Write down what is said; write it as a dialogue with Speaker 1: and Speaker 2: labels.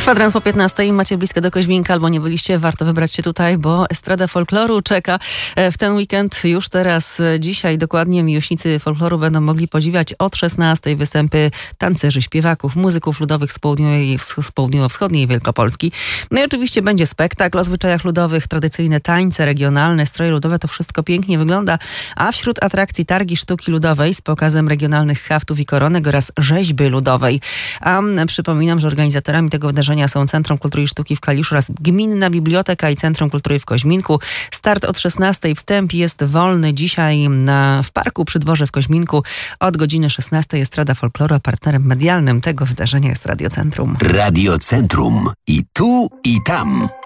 Speaker 1: Kwadrans po 15 macie blisko do Koźminka albo nie byliście, warto wybrać się tutaj, bo Estrada Folkloru czeka w ten weekend. Już teraz, dzisiaj dokładnie miłośnicy folkloru będą mogli podziwiać od 16 występy tancerzy, śpiewaków, muzyków ludowych z południowo-wschodniej Wielkopolski. No i oczywiście będzie spektakl o zwyczajach ludowych, tradycyjne tańce regionalne, stroje ludowe, to wszystko pięknie wygląda, a wśród atrakcji targi sztuki ludowej z pokazem regionalnych haftów i koronek oraz rzeźby ludowej. A przypominam, że organizatorami tego wydarzenia są Centrum Kultury i Sztuki w Kaliszu oraz Gminna Biblioteka i Centrum Kultury w Koźminku. Start od 16. Wstęp jest wolny dzisiaj w Parku przy Dworze w Koźminku. Od godziny 16 Estrada Folkloru, a partnerem medialnym tego wydarzenia jest Radio Centrum.
Speaker 2: Radio Centrum. I tu, i tam.